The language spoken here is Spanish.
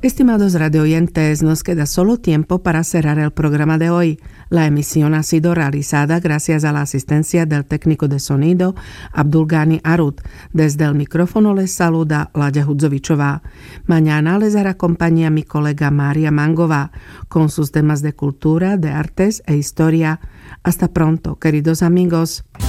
Estimados radioyentes, nos queda solo tiempo para cerrar el programa de hoy. La emisión ha sido realizada gracias a la asistencia del técnico de sonido Abdulgani Arut. Desde el micrófono les saluda Laďa Hudzovičová. Mañana les acompaña mi colega María Mangová con sus temas de cultura, de artes e historia. Hasta pronto, queridos amigos.